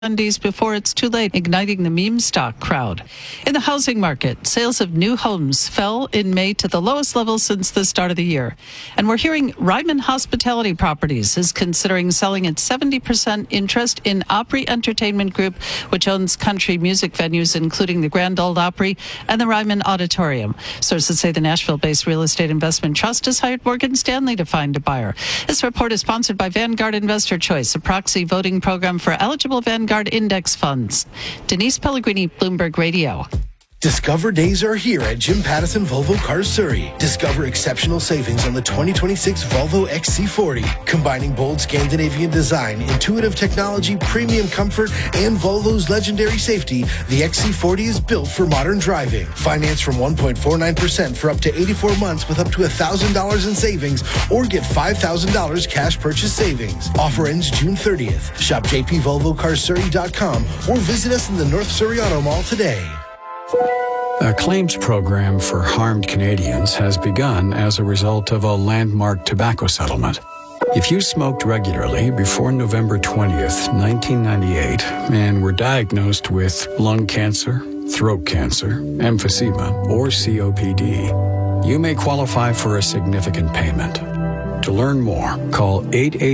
Sundays before it's too late, igniting the meme stock crowd. In the housing market, sales of new homes fell in May to the lowest level since the start of the year. And we're hearing Ryman Hospitality Properties is considering selling its 70% interest in Opry Entertainment Group, which owns country music venues, including the Grand Ole Opry and the Ryman Auditorium. Sources say the Nashville-based Real Estate Investment Trust has hired Morgan Stanley to find a buyer. This report is sponsored by Vanguard Investor Choice, a proxy voting program for eligible Vanguard index funds. Denise Pellegrini, Bloomberg Radio. Discover days are here at Jim Pattison Volvo Cars Surrey. Discover exceptional savings on the 2026 Volvo XC40, combining bold Scandinavian design, intuitive technology, premium comfort, and Volvo's legendary safety. The XC40 is built for modern driving. Finance from 1.49% for up to 84 months with up to $1,000 in savings, or get $5,000 cash purchase savings. Offer ends June 30th. Shop jpvolvocarsurrey.com or visit us in the North Surrey Auto Mall today. A claims program for harmed Canadians has begun as a result of a landmark tobacco settlement. If you smoked regularly before November 20th, 1998, and were diagnosed with lung cancer, throat cancer, emphysema, or COPD, you may qualify for a significant payment. To learn more, call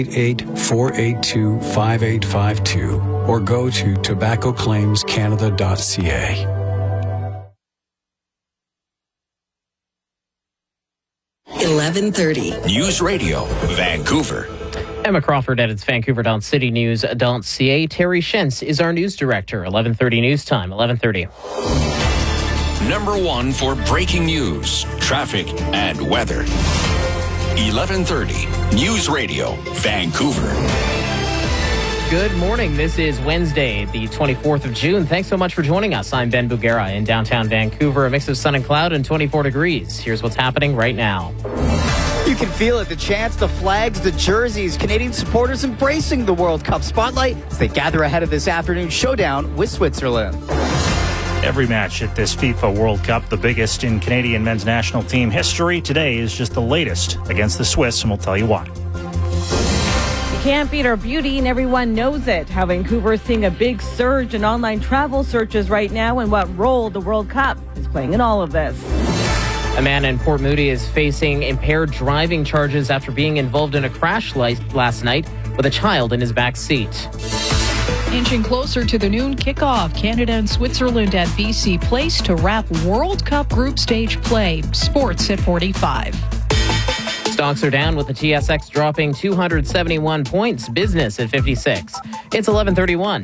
888-482-5852 or go to tobaccoclaimscanada.ca. 11:30 News Radio, Vancouver. Emma Crawford edits Vancouver.citynews.ca. Terry Shentz is our news director. 11:30 news time, 11:30. Number one for breaking news, traffic, and weather. 11:30 News Radio, Vancouver. Good morning. This is Wednesday, the 24th of June. Thanks so much for joining us. I'm Ben Bugera in downtown Vancouver, a mix of sun and cloud and 24 degrees. Here's what's happening right now. You can feel it, the chants, the flags, the jerseys, Canadian supporters embracing the World Cup spotlight as they gather ahead of this afternoon's showdown with Switzerland. Every match at this FIFA World Cup, the biggest in Canadian men's national team history, today is just the latest against the Swiss, and we'll tell you why. Can't beat our beauty, and everyone knows it. How Vancouver is seeing a big surge in online travel searches right now, and what role the World Cup is playing in all of this. A man in Port Moody is facing impaired driving charges after being involved in a crash last night with a child in his back seat. Inching closer to the noon kickoff, Canada and Switzerland at BC Place to wrap World Cup group stage play. Sports at 45. Stocks are down with the TSX dropping 271 points. Business at 56. It's 11:31.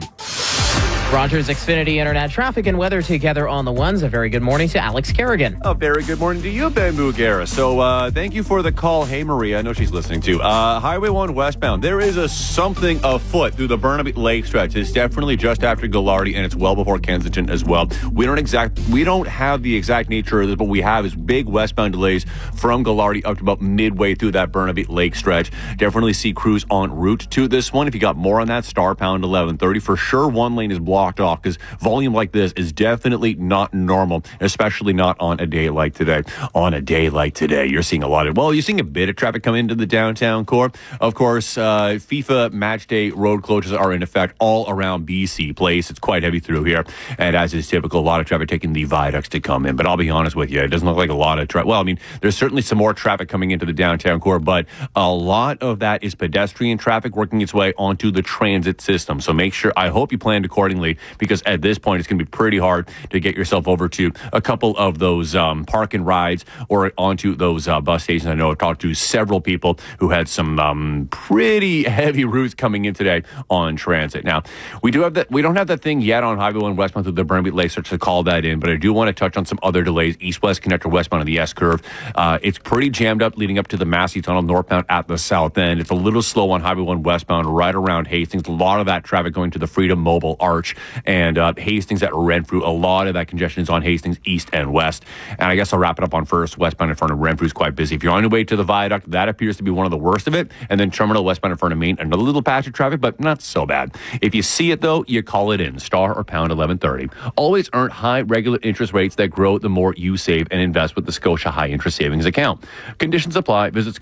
Rogers Xfinity Internet traffic and weather together on the ones. A very good morning to Alex Kerrigan. A very good morning to you, Ben Bugera. So thank you for the call. Hey, Maria, I know she's listening too. Highway 1 westbound. There is something afoot through the Burnaby Lake stretch. It's definitely just after Gallardi, and it's well before Kensington as well. We don't have the exact nature of this, but we have is big westbound delays from Gallardi up to about midway through that Burnaby Lake stretch. Definitely see crews en route to this one. If you got more on that, star pound 1130. For sure, one lane is blocked off because volume like this is definitely not normal, especially not on a day like today. On a day like today, you're seeing you're seeing a bit of traffic come into the downtown core. Of course, FIFA match day road closures are in effect all around BC Place. It's quite heavy through here, and as is typical, a lot of traffic taking the viaducts to come in. But I'll be honest with you, it doesn't look like a lot of traffic. Well, I mean, there's certainly some more traffic coming into the downtown core, but a lot of that is pedestrian traffic working its way onto the transit system. So I hope you planned accordingly, because at this point it's going to be pretty hard to get yourself over to a couple of those park and rides or onto those bus stations. I know I've talked to several people who had some pretty heavy routes coming in today on transit. Now, we don't have that thing yet on Highway 1 westbound through the Burnaby Lake Search to call that in, but I do want to touch on some other delays. East-west connector westbound on the S-curve. It's pretty jammed up leading up to the Massey Tunnel northbound at the south end. It's a little slow on Highway 1 westbound right around Hastings. A lot of that traffic going to the Freedom Mobile Arch. and Hastings at Renfrew. A lot of that congestion is on Hastings East and West. And I guess I'll wrap it up on first. Westbound in front of Renfrew is quite busy. If you're on your way to the viaduct, that appears to be one of the worst of it. And then terminal westbound in front of Main, another little patch of traffic, but not so bad. If you see it, though, you call it in. Star or pound 1130. Always earn high regular interest rates that grow the more you save and invest with the Scotia High Interest Savings Account. Conditions apply. Visit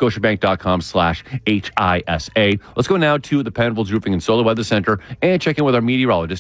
scotiabank.com/HISA. Let's go now to the Penfolds Roofing and Solar Weather Center and check in with our meteorologist,